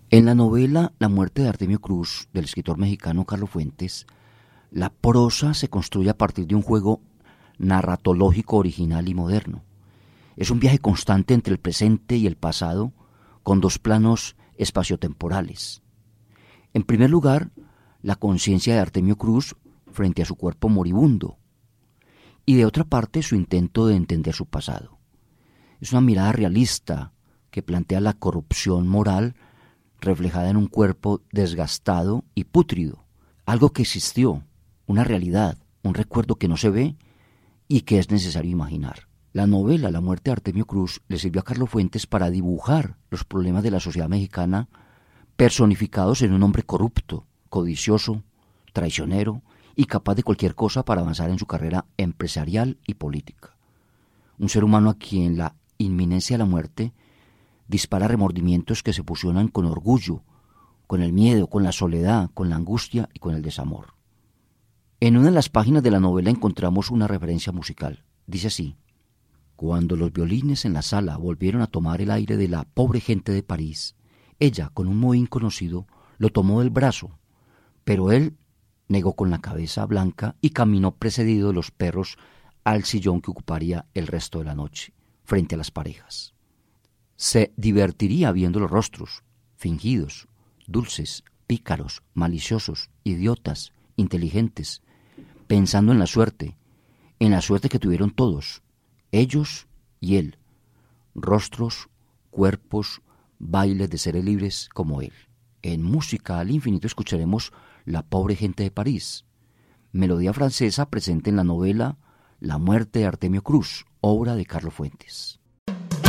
En la novela La muerte de Artemio Cruz, del escritor mexicano Carlos Fuentes, la prosa se construye a partir de un juego narratológico original y moderno. Es un viaje constante entre el presente y el pasado, con dos planos espaciotemporales. En primer lugar, la conciencia de Artemio Cruz frente a su cuerpo moribundo, y de otra parte su intento de entender su pasado. Es una mirada realista que plantea la corrupción moral reflejada en un cuerpo desgastado y pútrido, algo que existió, una realidad, un recuerdo que no se ve y que es necesario imaginar. La novela La muerte de Artemio Cruz le sirvió a Carlos Fuentes para dibujar los problemas de la sociedad mexicana personificados en un hombre corrupto, codicioso, traicionero y capaz de cualquier cosa para avanzar en su carrera empresarial y política. Un ser humano a quien la inminencia de la muerte dispara remordimientos que se fusionan con orgullo, con el miedo, con la soledad, con la angustia y con el desamor. En una de las páginas de la novela encontramos una referencia musical. Dice así: cuando los violines en la sala volvieron a tomar el aire de la pobre gente de París, ella, con un mohín conocido, lo tomó del brazo, pero él negó con la cabeza blanca y caminó precedido de los perros al sillón que ocuparía el resto de la noche, frente a las parejas. Se divertiría viendo los rostros, fingidos, dulces, pícaros, maliciosos, idiotas, inteligentes, pensando en la suerte que tuvieron todos, ellos y él, rostros, cuerpos, bailes de seres libres como él. En Música al Infinito escucharemos La pobre gente de París, melodía francesa presente en la novela La muerte de Artemio Cruz, obra de Carlos Fuentes.